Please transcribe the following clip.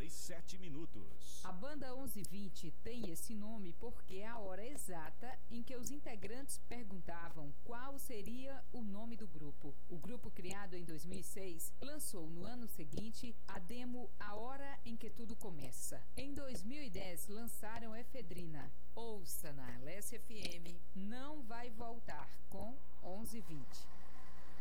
7 minutos. A banda 1120 tem esse nome porque é a hora exata em que os integrantes perguntavam qual seria o nome do grupo. O grupo, criado em 2006, lançou no ano seguinte a demo A Hora em que Tudo Começa. Em 2010 lançaram Efedrina. Ouça na Alessia FM, Não Vai Voltar, com 1120.